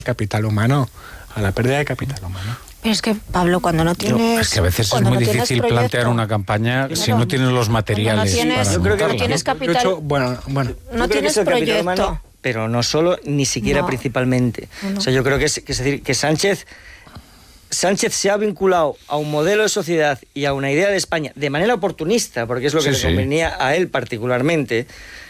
capital humano, a la pérdida de capital humano. Pero es que, Pablo, cuando no tienes... Es que a veces es muy difícil plantear una campaña si no tienes los materiales para yo creo que no montarla, tienes capital... Bueno. No tienes proyecto. Humano, pero no solo, ni siquiera principalmente. No. O sea, yo creo que es decir, que Sánchez se ha vinculado a un modelo de sociedad y a una idea de España de manera oportunista, porque es lo que le convenía a él particularmente,